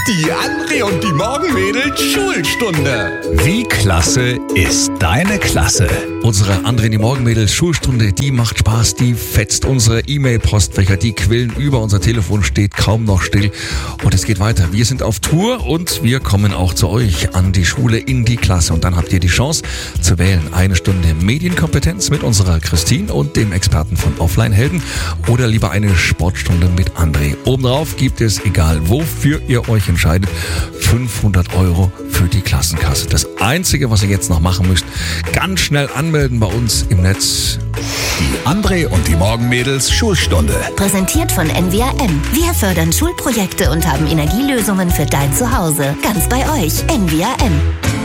Die André und die Morgenmädels Schulstunde. Wie klasse ist deine Klasse? Unsere André, die Morgenmädels Schulstunde, die macht Spaß, die fetzt unsere E-Mail-Postfächer, die quillen über, unser Telefon steht kaum noch still und es geht weiter. Wir sind auf Tour und wir kommen auch zu euch an die Schule, in die Klasse und dann habt ihr die Chance zu wählen. Eine Stunde Medienkompetenz mit unserer Christine und dem Experten von Offline-Helden oder lieber eine Sportstunde mit André. Obendrauf gibt es, egal wofür ihr euch entscheidet, 500 € für die Klassenkasse. Das Einzige, was ihr jetzt noch machen müsst, ganz schnell anmelden bei uns im Netz. Die André und die Morgenmädels Schulstunde. Präsentiert von NWRM. Wir fördern Schulprojekte und haben Energielösungen für dein Zuhause. Ganz bei euch. NWRM.